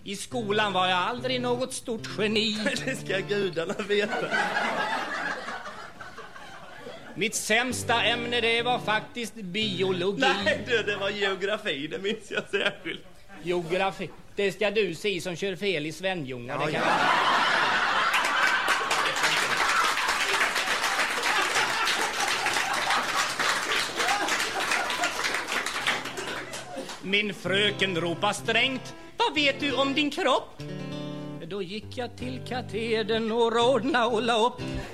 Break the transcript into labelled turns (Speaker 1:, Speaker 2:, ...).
Speaker 1: I skolan var jag aldrig något stort geni.
Speaker 2: Det ska gudarna veta.
Speaker 1: Mitt sämsta ämne det var faktiskt biologi.
Speaker 2: Nej, det var geografi, det minns jag särskilt.
Speaker 1: Geografi, det ska du se som kör fel i Svenljunga.
Speaker 2: Ja,
Speaker 1: det kan... Min fröken ropar strängt: vad vet du om din kropp? Då gick jag till katedern och rodna och la upp.